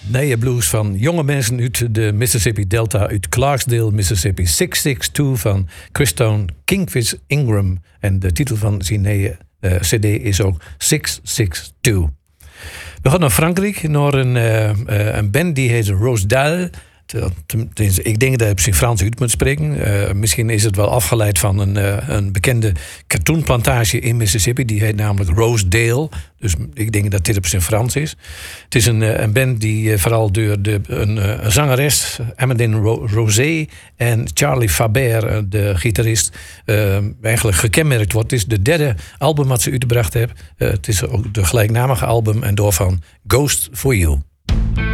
nieuwe blues van jonge mensen uit de Mississippi Delta, uit Clarksdale, Mississippi. 662 van Christone Kingfish Ingram. En de titel van zijn nieuwe cd is ook 662. We gaan naar Frankrijk, naar een band die heet Rosedale. Ik denk dat je op zijn Frans uit moet spreken. Misschien is het wel afgeleid van een bekende katoenplantage in Mississippi. Die heet namelijk Rosedale. Dus ik denk dat dit op zijn Frans is. Het is een band die vooral door een zangeres, Amandine Rosé, en Charlie Faber, de gitarist, eigenlijk gekenmerkt wordt. Het is de derde album wat ze uitgebracht hebben. Het is ook de gelijknamige album en door van Ghost for You.